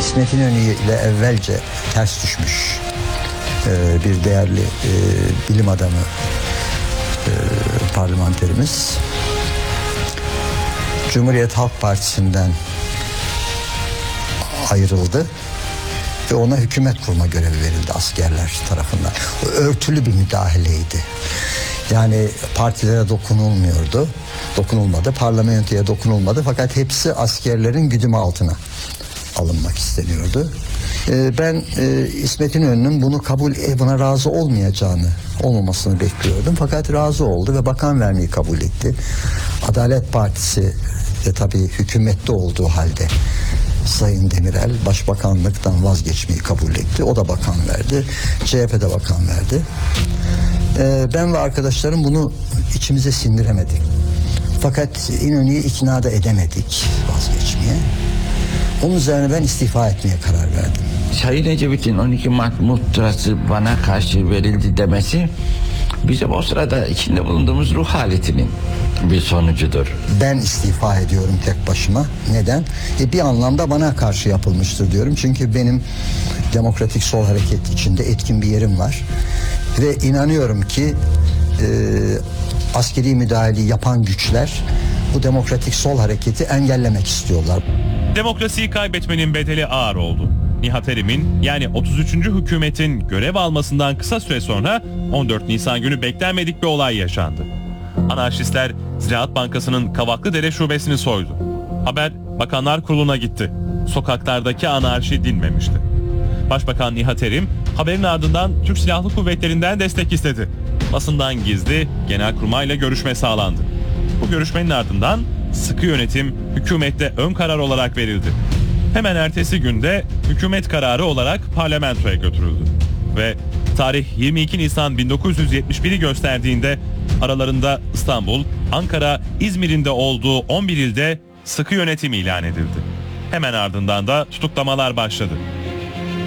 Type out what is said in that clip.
İsmet İnönü ile evvelce ters düşmüş bir değerli bilim adamı, parlamenterimiz Cumhuriyet Halk Partisi'nden ayrıldı ve ona hükümet kurma görevi verildi askerler tarafından. O örtülü bir müdahaleydi. Yani partilere dokunulmadı, parlamentoya dokunulmadı, fakat hepsi askerlerin güdümü altına alınmak isteniyordu. Ben İsmet İnönü'nün buna razı olmamasını bekliyordum, fakat razı oldu ve bakan vermeyi kabul etti. Adalet Partisi de tabii hükümette olduğu halde Sayın Demirel başbakanlıktan vazgeçmeyi kabul etti. O da bakan verdi. CHP de bakan verdi. Ben ve arkadaşlarım bunu içimize sindiremedik. Fakat İnönü'yü ikna da edemedik vazgeçmeye. Onun üzerine ben istifa etmeye karar verdim. Sayın Ecevit'in 12 Mart muhtırası bana karşı verildi demesi bizim o sırada içinde bulunduğumuz ruh haletinin bir sonucudur. Ben istifa ediyorum tek başıma. Neden? Bir anlamda bana karşı yapılmıştır diyorum. Çünkü benim Demokratik Sol Hareket içinde etkin bir yerim var. Ve inanıyorum ki askeri müdahaleyi yapan güçler bu Demokratik Sol Hareketi engellemek istiyorlar. Demokrasiyi kaybetmenin bedeli ağır oldu. Nihat Erim'in yani 33. hükümetin görev almasından kısa süre sonra 14 Nisan günü beklenmedik bir olay yaşandı. Anarşistler Ziraat Bankası'nın Kavaklıdere şubesini soydu. Haber Bakanlar Kurulu'na gitti. Sokaklardaki anarşi dinmemişti. Başbakan Nihat Erim haberin ardından Türk Silahlı Kuvvetleri'nden destek istedi. Basından gizli Genelkurmay'la görüşme sağlandı. Bu görüşmenin ardından sıkı yönetim hükümette ön karar olarak verildi. Hemen ertesi günde hükümet kararı olarak parlamentoya götürüldü. Ve tarih 22 Nisan 1971'i gösterdiğinde aralarında İstanbul, Ankara, İzmir'in de olduğu 11 ilde sıkı yönetim ilan edildi. Hemen ardından da tutuklamalar başladı.